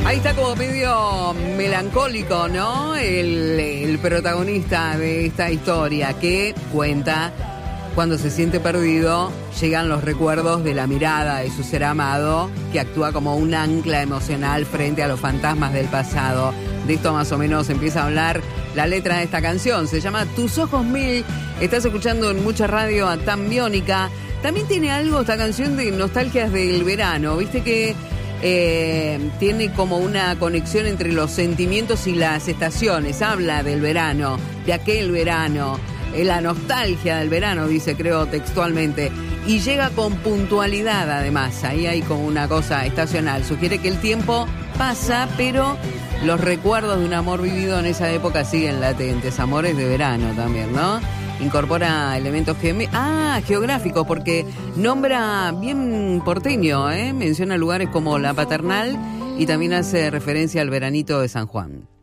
Ahí está como medio melancólico, ¿no? El protagonista de esta historia que cuenta cuando se siente perdido, llegan los recuerdos de la mirada de su ser amado, que actúa como un ancla emocional frente a los fantasmas del pasado. De esto más o menos empieza a hablar la letra de esta canción. Se llama Tus ojos mil. Estás escuchando en mucha radio a Tan Biónica. También tiene algo esta canción de nostalgias del verano. Viste que tiene como una conexión entre los sentimientos y las estaciones. Habla del verano, de aquel verano, la nostalgia del verano, dice, creo textualmente. Y llega con puntualidad además. Ahí hay como una cosa estacional. Sugiere que el tiempo pasa, pero los recuerdos de un amor vivido en esa época siguen latentes. Amores de verano también, ¿no? Incorpora elementos geográficos, porque nombra bien porteño, menciona lugares como La Paternal y también hace referencia al veranito de San Juan.